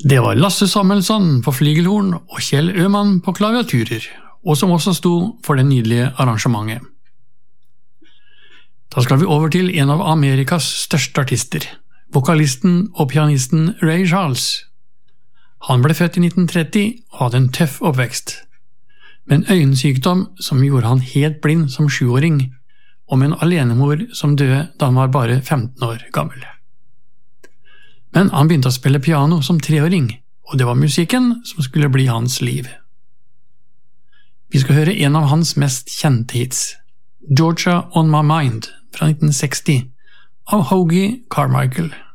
Det var Lasse Samuelsson på flygelhorn og Kjell Øman på klaviaturer, og som også sto for det nydelige arrangementet. Da skal vi over til en av Amerikas største artister, vokalisten og pianisten Ray Charles. Han ble født i 1930 og hadde en tøff oppvekst, med en øyensykdom som gjorde han helt blind som 7-åring, og med en alenemor som døde da han var bare 15 år gammel. Men han begynte å spille piano som 3-åring, og det var musikken som skulle bli hans liv. Vi skal høre en av hans mest kjente hits, Georgia on My Mind fra 1960, av Hoagy Carmichael.